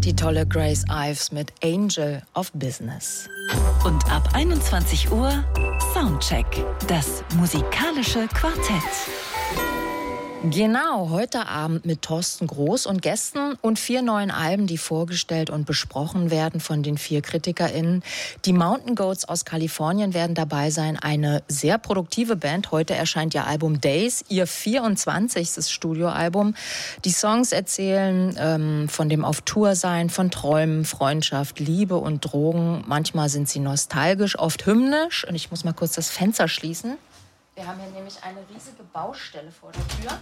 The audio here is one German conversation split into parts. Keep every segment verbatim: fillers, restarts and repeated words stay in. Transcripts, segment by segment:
Die tolle Grace Ives mit Angel of Business. Und ab einundzwanzig Uhr Soundcheck, das musikalische Quartett. Genau, heute Abend mit Thorsten Groß und Gästen und vier neuen Alben, die vorgestellt und besprochen werden von den vier KritikerInnen. Die Mountain Goats aus Kalifornien werden dabei sein, eine sehr produktive Band. Heute erscheint ihr Album Days, ihr vierundzwanzigstes Studioalbum. Die Songs erzählen ähm, von dem Auf-Tour-Sein, von Träumen, Freundschaft, Liebe und Drogen. Manchmal sind sie nostalgisch, oft hymnisch. Und ich muss mal kurz das Fenster schließen. Wir haben hier nämlich eine riesige Baustelle vor der Tür.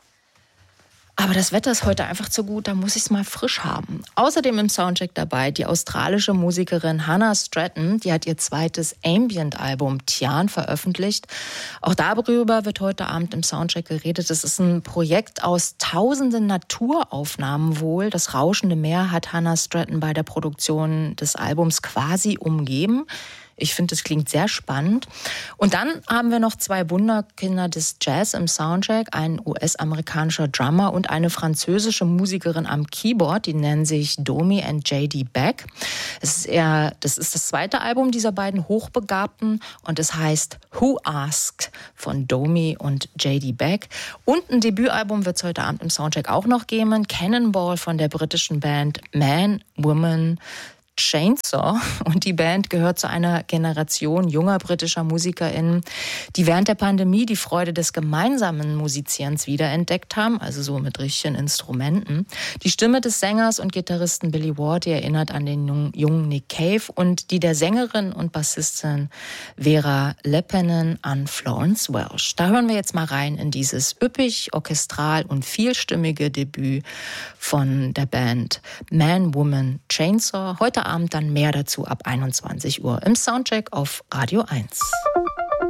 Aber das Wetter ist heute einfach zu gut, da muss ich es mal frisch haben. Außerdem im Soundcheck dabei die australische Musikerin Hannah Stratton. Die hat ihr zweites Ambient-Album Tian veröffentlicht. Auch darüber wird heute Abend im Soundcheck geredet. Das ist ein Projekt aus tausenden Naturaufnahmen wohl. Das rauschende Meer hat Hannah Stratton bei der Produktion des Albums quasi umgeben. Ich finde, das klingt sehr spannend. Und dann haben wir noch zwei Wunderkinder des Jazz im Soundcheck, ein U S-amerikanischer Drummer und eine französische Musikerin am Keyboard, die nennen sich Domi und J D Beck. Es ist eher, das ist das zweite Album dieser beiden Hochbegabten und es heißt Who Asked von Domi und J D Beck. Und ein Debütalbum wird es heute Abend im Soundcheck auch noch geben, Cannonball von der britischen Band Man, Woman, Chainsaw, und die Band gehört zu einer Generation junger britischer MusikerInnen, die während der Pandemie die Freude des gemeinsamen Musizierens wiederentdeckt haben, also so mit richtigen Instrumenten. Die Stimme des Sängers und Gitarristen Billy Ward, die erinnert an den jungen Nick Cave, und die der Sängerin und Bassistin Vera Leppänen an Florence Welch. Da hören wir jetzt mal rein in dieses üppig, orchestral und vielstimmige Debüt von der Band Man, Woman, Chainsaw. Heute Abend dann mehr dazu ab einundzwanzig Uhr im Soundcheck auf Radio eins.